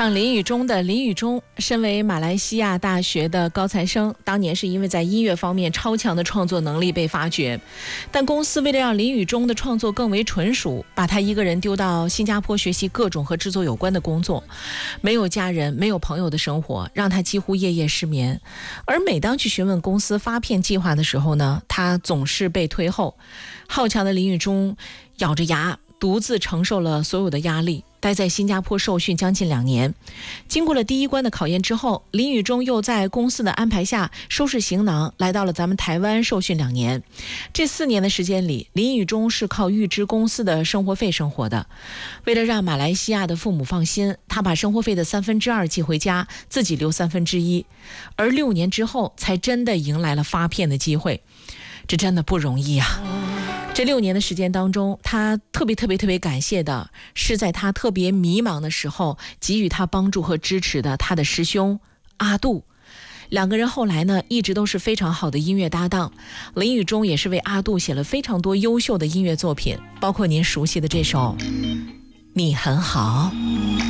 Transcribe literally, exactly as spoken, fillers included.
唱林雨中的林雨中，身为马来西亚大学的高材生，当年是因为在音乐方面超强的创作能力被发掘，但公司为了让林雨中的创作更为纯熟，把他一个人丢到新加坡学习各种和制作有关的工作，没有家人没有朋友的生活让他几乎夜夜失眠。而每当去询问公司发片计划的时候呢，他总是被推后。好强的林雨中咬着牙独自承受了所有的压力，待在新加坡受训将近两年。经过了第一关的考验之后，林雨中又在公司的安排下收拾行囊来到了咱们台湾受训两年。这四年的时间里，林雨中是靠预支公司的生活费生活的。为了让马来西亚的父母放心，他把生活费的三分之二寄回家，自己留三分之一。而六年之后才真的迎来了发片的机会，这真的不容易啊。这六年的时间当中，他特别特别特别感谢的是在他特别迷茫的时候给予他帮助和支持的他的师兄阿杜。两个人后来呢一直都是非常好的音乐搭档，林雨中也是为阿杜写了非常多优秀的音乐作品，包括您熟悉的这首《你很好》。